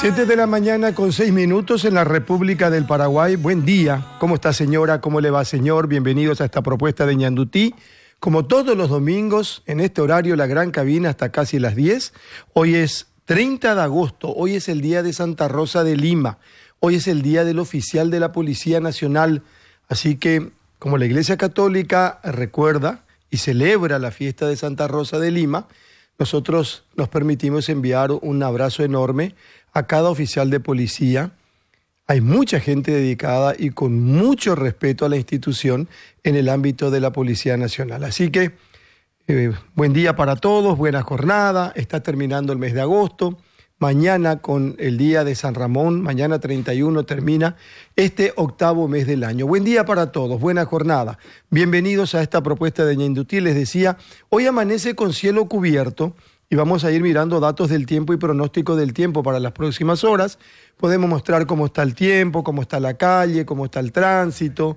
7 de la mañana con 6 minutos en la República del Paraguay. Buen día. ¿Cómo está, señora? ¿Cómo le va, señor? Bienvenidos a esta propuesta de Ñandutí. Como todos los domingos, en este horario, la gran cabina hasta casi las 10. Hoy es 30 de agosto. Hoy es el día de Santa Rosa de Lima. Hoy es el día del oficial de la Policía Nacional. Así que, como la Iglesia Católica recuerda y celebra la fiesta de Santa Rosa de Lima, nosotros nos permitimos enviar un abrazo enorme a cada oficial de policía. Hay mucha gente dedicada y con mucho respeto a la institución en el ámbito de la Policía Nacional. Así que buen día para todos, buena jornada. Está terminando el mes de agosto. Mañana con el día de San Ramón, mañana 31 termina este octavo mes del año. Buen día para todos, buena jornada. Bienvenidos a esta propuesta de Ñandutí. Les decía, hoy amanece con cielo cubierto y vamos a ir mirando datos del tiempo y pronóstico del tiempo para las próximas horas. Podemos mostrar cómo está el tiempo, cómo está la calle, cómo está el tránsito.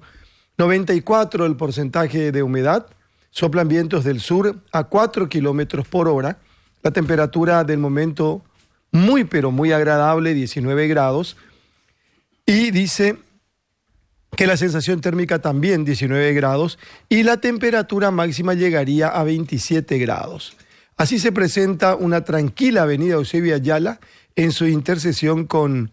94 el porcentaje de humedad, soplan vientos del sur a 4 kilómetros por hora. La temperatura del momento muy pero muy agradable, 19 grados. Y dice que la sensación térmica también 19 grados y la temperatura máxima llegaría a 27 grados. Así se presenta una tranquila avenida Eusebio Ayala en su intersección con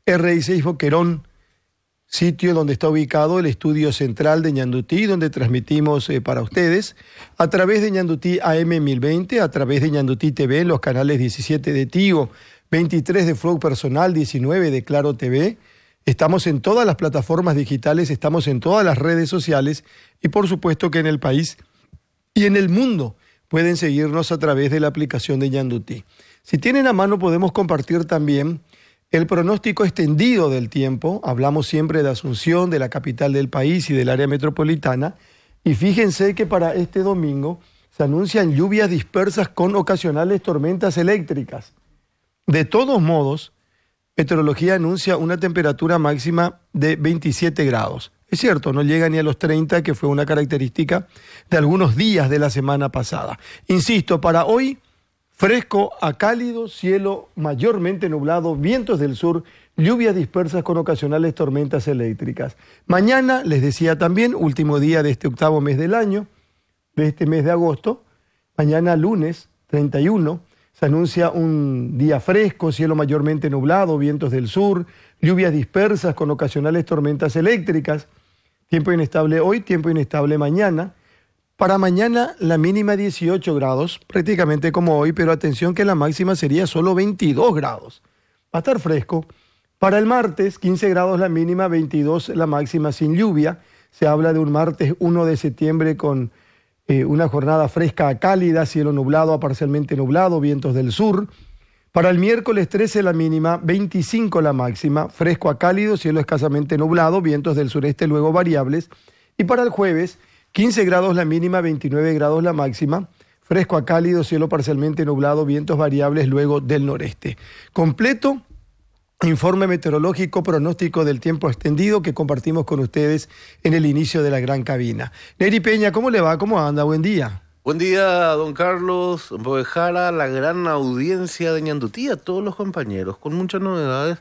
R16 Boquerón, sitio donde está ubicado el estudio central de Ñandutí, donde transmitimos para ustedes a través de Ñandutí AM 1020, a través de Ñandutí TV en los canales 17 de Tigo, 23 de Flow Personal, 19 de Claro TV. Estamos en todas las plataformas digitales, estamos en todas las redes sociales y por supuesto que en el país y en el mundo pueden seguirnos a través de la aplicación de Ñandutí. Si tienen a mano podemos compartir también el pronóstico extendido del tiempo. Hablamos siempre de Asunción, de la capital del país y del área metropolitana. Y fíjense que para este domingo se anuncian lluvias dispersas con ocasionales tormentas eléctricas. De todos modos, Meteorología anuncia una temperatura máxima de 27 grados. Es cierto, no llega ni a los 30, que fue una característica de algunos días de la semana pasada. Insisto, para hoy, fresco a cálido, cielo mayormente nublado, vientos del sur, lluvias dispersas con ocasionales tormentas eléctricas. Mañana, les decía también, último día de este octavo mes del año, de este mes de agosto, mañana lunes 31, se anuncia un día fresco, cielo mayormente nublado, vientos del sur, lluvias dispersas con ocasionales tormentas eléctricas. Tiempo inestable hoy, tiempo inestable mañana. Para mañana la mínima 18 grados, prácticamente como hoy, pero atención que la máxima sería solo 22 grados. Va a estar fresco. Para el martes, 15 grados la mínima, 22 la máxima sin lluvia. Se habla de un martes 1 de septiembre con una jornada fresca a cálida, cielo nublado a parcialmente nublado, vientos del sur. Para el miércoles 13 la mínima, 25 la máxima, fresco a cálido, cielo escasamente nublado, vientos del sureste luego variables. Y para el jueves, 15 grados la mínima, 29 grados la máxima, fresco a cálido, cielo parcialmente nublado, vientos variables luego del noreste. Completo informe meteorológico, pronóstico del tiempo extendido que compartimos con ustedes en el inicio de la gran cabina. Neri Peña, ¿cómo le va? ¿Cómo anda? Buen día. Buen día, don Carlos Boejara, la gran audiencia de Ñandutí, a todos los compañeros, con muchas novedades.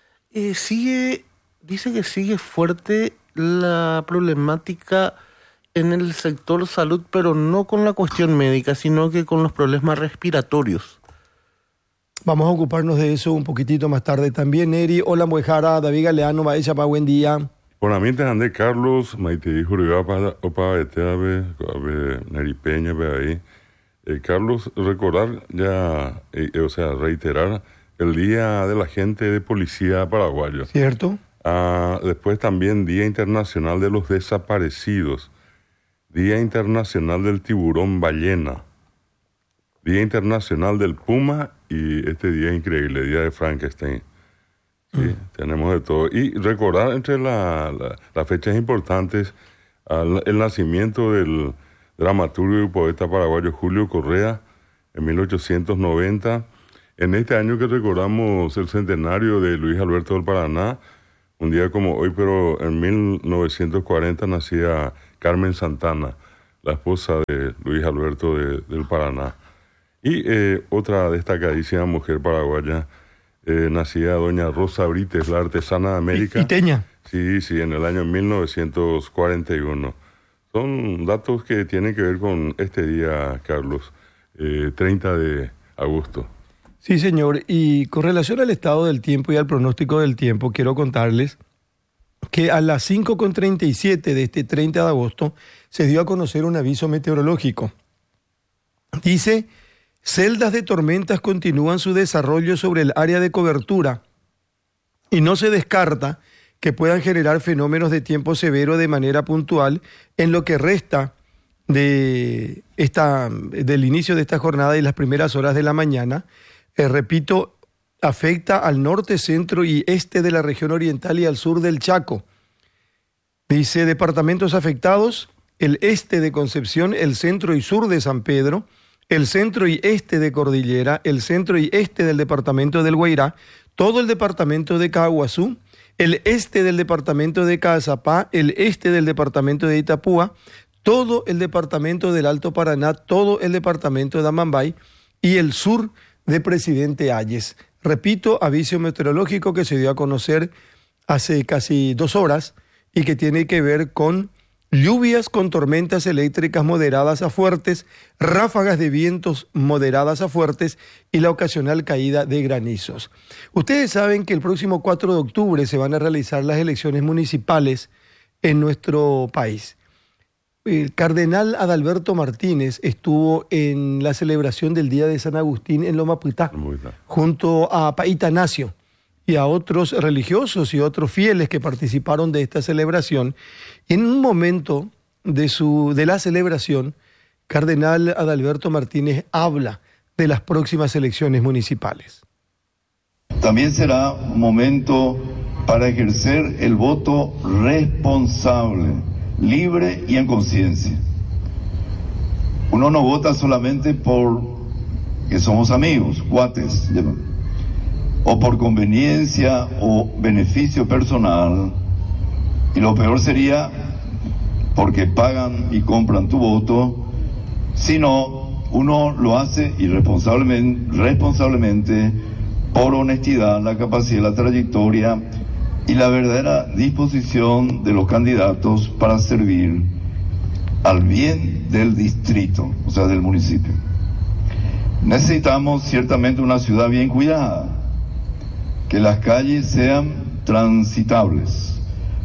Dice que sigue fuerte la problemática en el sector salud, pero no con la cuestión médica, sino que con los problemas respiratorios. Vamos a ocuparnos de eso un poquitito más tarde también, Neri. Hola, Boejara, David Galeano, Baechapa, buen día. Bueno, a mí te andé Carlos, Maite dijo, opa, Neri Peña, ve ahí. Carlos, recordar ya, reiterar el Día de la Gente de Policía Paraguayo. ¿Cierto? Después también Día Internacional de los Desaparecidos, Día Internacional del Tiburón Ballena, Día Internacional del Puma y este día increíble, Día de Frankenstein. Sí, tenemos de todo. Y recordar entre las fechas importantes el nacimiento del dramaturgo y poeta paraguayo Julio Correa en 1890. En este año que recordamos el centenario de Luis Alberto del Paraná, un día como hoy, pero en 1940 nacía Carmen Santana, la esposa de Luis Alberto del Paraná. Y otra destacadísima mujer paraguaya, nacida doña Rosa Brites, la artesana de América. Iteña. Sí, en el año 1941. Son datos que tienen que ver con este día, Carlos, 30 de agosto. Sí, señor. Y con relación al estado del tiempo y al pronóstico del tiempo, quiero contarles que a las 5:37 de este 30 de agosto se dio a conocer un aviso meteorológico. Dice: celdas de tormentas continúan su desarrollo sobre el área de cobertura y no se descarta que puedan generar fenómenos de tiempo severo de manera puntual en lo que resta del inicio de esta jornada y las primeras horas de la mañana. Repito, afecta al norte, centro y este de la región oriental y al sur del Chaco. Dice: departamentos afectados: el este de Concepción, el centro y sur de San Pedro, el centro y este de Cordillera, el centro y este del departamento del Guairá, todo el departamento de Caguazú, el este del departamento de Caazapá, el este del departamento de Itapúa, todo el departamento del Alto Paraná, todo el departamento de Amambay y el sur de Presidente Hayes. Repito, aviso meteorológico que se dio a conocer hace casi 2 horas y que tiene que ver con lluvias con tormentas eléctricas moderadas a fuertes, ráfagas de vientos moderadas a fuertes y la ocasional caída de granizos. Ustedes saben que el próximo 4 de octubre se van a realizar las elecciones municipales en nuestro país. El cardenal Adalberto Martínez estuvo en la celebración del Día de San Agustín en Loma Putá, junto a Paita Nacio y a otros religiosos y otros fieles que participaron de esta celebración. Y en un momento de la celebración, cardenal Adalberto Martínez habla de las próximas elecciones municipales. También será un momento para ejercer el voto responsable, libre y en conciencia. Uno no vota solamente por que somos amigos, cuates, o por conveniencia o beneficio personal, y lo peor sería porque pagan y compran tu voto, sino uno lo hace responsablemente por honestidad, la capacidad, la trayectoria y la verdadera disposición de los candidatos para servir al bien del distrito, o sea, del municipio. Necesitamos ciertamente una ciudad bien cuidada, que las calles sean transitables,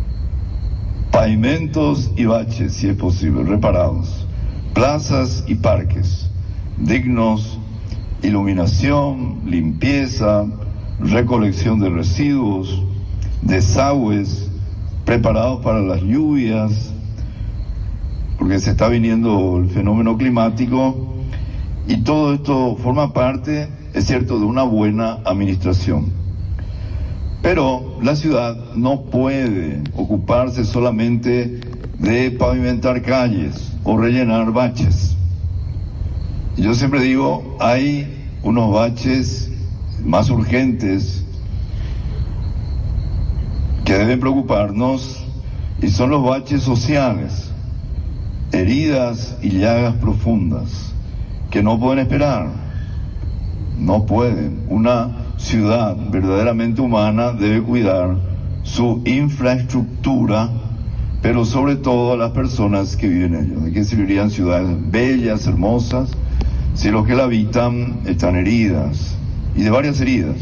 pavimentos y baches, si es posible, reparados, plazas y parques dignos, iluminación, limpieza, recolección de residuos, desagües preparados para las lluvias, porque se está viniendo el fenómeno climático, y todo esto forma parte, es cierto, de una buena administración. Pero la ciudad no puede ocuparse solamente de pavimentar calles o rellenar baches. Yo siempre digo, hay unos baches más urgentes que deben preocuparnos, y son los baches sociales, heridas y llagas profundas que no pueden esperar, no pueden. Una ciudad verdaderamente humana debe cuidar su infraestructura, pero sobre todo a las personas que viven en ella. ¿De qué servirían ciudades bellas, hermosas, si los que la habitan están heridas, y de varias heridas?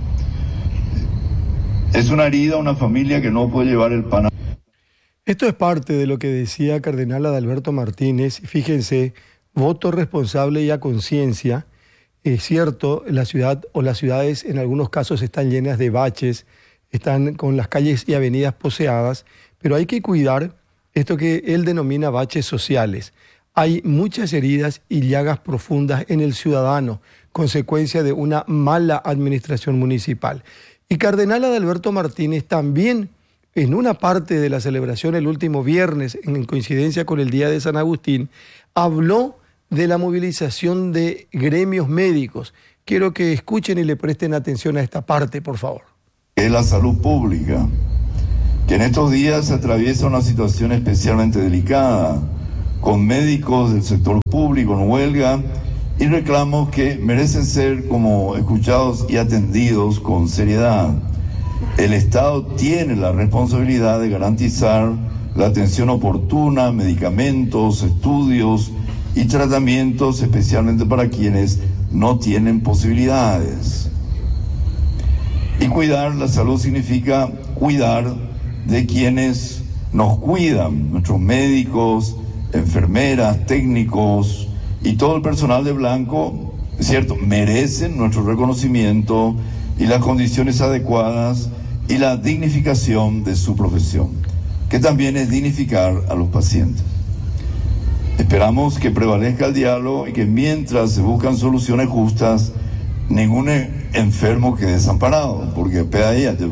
Es una herida una familia que no puede llevar el pan. Esto es parte de lo que decía cardenal Adalberto Martínez. Fíjense, voto responsable y a conciencia. Es cierto, la ciudad o las ciudades en algunos casos están llenas de baches, están con las calles y avenidas poseadas, pero hay que cuidar esto que él denomina baches sociales. Hay muchas heridas y llagas profundas en el ciudadano, consecuencia de una mala administración municipal. Y cardenal Adalberto Martínez también, en una parte de la celebración el último viernes, en coincidencia con el Día de San Agustín, habló de la movilización de gremios médicos. Quiero que escuchen y le presten atención a esta parte, por favor. Es la salud pública, que en estos días atraviesa una situación especialmente delicada, con médicos del sector público en huelga y reclamos que merecen ser como escuchados y atendidos con seriedad. El Estado tiene la responsabilidad de garantizar la atención oportuna, medicamentos, estudios y tratamientos, especialmente para quienes no tienen posibilidades. Y cuidar la salud significa cuidar de quienes nos cuidan, nuestros médicos, enfermeras, técnicos y todo el personal de blanco, ¿cierto?, merecen nuestro reconocimiento y las condiciones adecuadas y la dignificación de su profesión, que también es dignificar a los pacientes. Esperamos que prevalezca el diálogo y que mientras se buscan soluciones justas, ningún enfermo quede desamparado, porque pedadíate.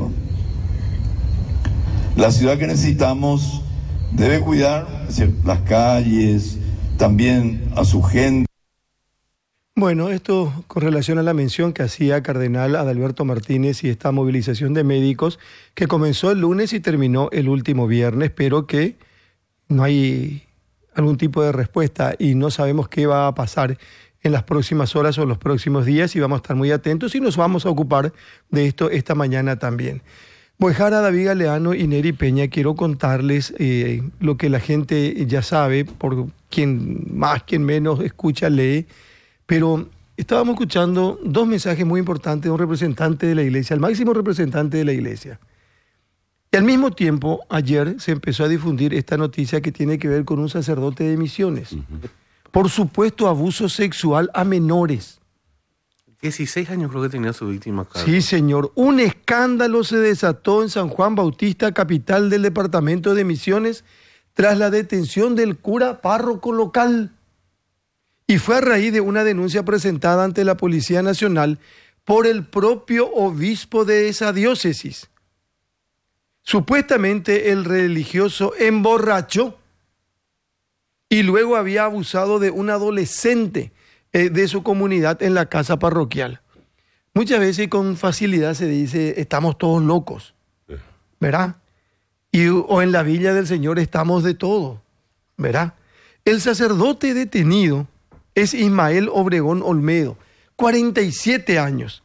La ciudad que necesitamos debe cuidar, ¿cierto?, las calles, también a su gente. Bueno, esto con relación a la mención que hacía Cardenal Adalberto Martínez y esta movilización de médicos que comenzó el lunes y terminó el último viernes, pero que no hay algún tipo de respuesta y no sabemos qué va a pasar en las próximas horas o los próximos días y vamos a estar muy atentos y nos vamos a ocupar de esto esta mañana también. Boejara, David Galeano y Neri Peña, quiero contarles lo que la gente ya sabe, por quien más, quien menos escucha, lee, pero estábamos escuchando dos mensajes muy importantes de un representante de la Iglesia, el máximo representante de la Iglesia. Y al mismo tiempo, ayer se empezó a difundir esta noticia que tiene que ver con un sacerdote de Misiones, por supuesto abuso sexual a menores. 16 años creo que tenía su víctima acá. Sí, señor. Un escándalo se desató en San Juan Bautista, capital del departamento de Misiones, tras la detención del cura párroco local. Y fue a raíz de una denuncia presentada ante la Policía Nacional por el propio obispo de esa diócesis. Supuestamente el religioso emborrachó y luego había abusado de un adolescente de su comunidad en la casa parroquial. Muchas veces con facilidad se dice, estamos todos locos, ¿verdad? O en la villa del Señor estamos de todo, ¿verdad? El sacerdote detenido es Ismael Obregón Olmedo, 47 años,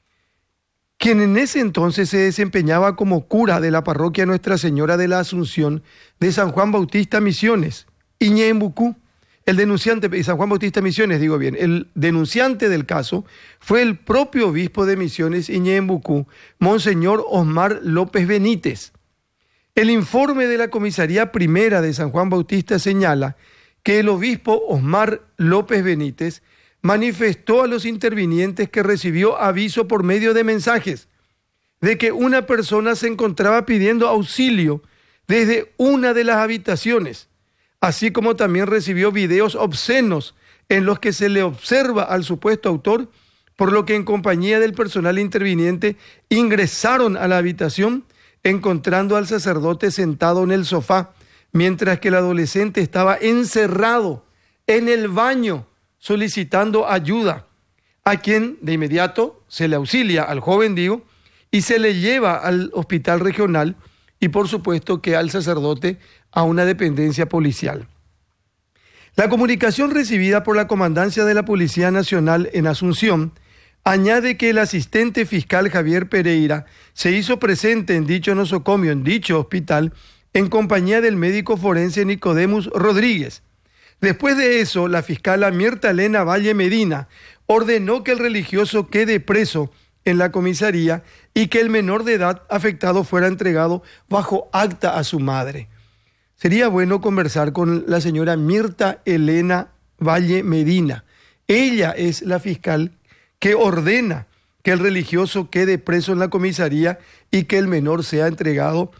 quien en ese entonces se desempeñaba como cura de la parroquia Nuestra Señora de la Asunción de San Juan Bautista Misiones, Iñembucú. El denunciante, San Juan Bautista Misiones, digo bien, el denunciante del caso fue el propio obispo de Misiones, Iñembucú, Monseñor Osmar López Benítez. El informe de la Comisaría Primera de San Juan Bautista señala que el obispo Osmar López Benítez manifestó a los intervinientes que recibió aviso por medio de mensajes de que una persona se encontraba pidiendo auxilio desde una de las habitaciones, así como también recibió videos obscenos en los que se le observa al supuesto autor, por lo que en compañía del personal interviniente ingresaron a la habitación encontrando al sacerdote sentado en el sofá, mientras que el adolescente estaba encerrado en el baño solicitando ayuda, a quien de inmediato se le auxilia al joven, digo, y se le lleva al hospital regional y por supuesto que al sacerdote a una dependencia policial. La comunicación recibida por la Comandancia de la Policía Nacional en Asunción añade que el asistente fiscal Javier Pereira se hizo presente en dicho nosocomio, en dicho hospital, en compañía del médico forense Nicodemus Rodríguez. Después de eso, la fiscala Mirta Elena Valle Medina ordenó que el religioso quede preso en la comisaría y que el menor de edad afectado fuera entregado bajo acta a su madre. Sería bueno conversar con la señora Mirta Elena Valle Medina. Ella es la fiscal que ordena que el religioso quede preso en la comisaría y que el menor sea entregado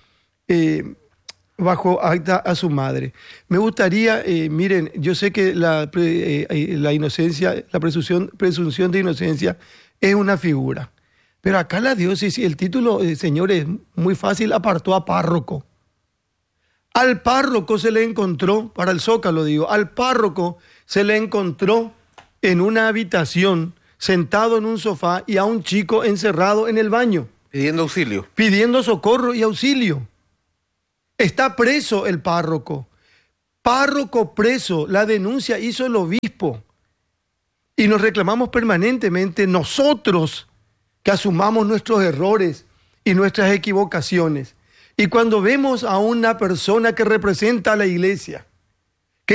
bajo acta a su madre. Me gustaría, miren, yo sé que la inocencia, la presunción de inocencia es una figura, pero acá la diócesis, el título, señor, es muy fácil, apartó a párroco. Al párroco se le encontró, para el Zócalo digo, al párroco se le encontró en una habitación, sentado en un sofá y a un chico encerrado en el baño. Pidiendo auxilio. Pidiendo socorro y auxilio. Está preso el párroco. Párroco preso, la denuncia hizo el obispo. Y nos reclamamos permanentemente nosotros que asumamos nuestros errores y nuestras equivocaciones. Y cuando vemos a una persona que representa a la iglesia,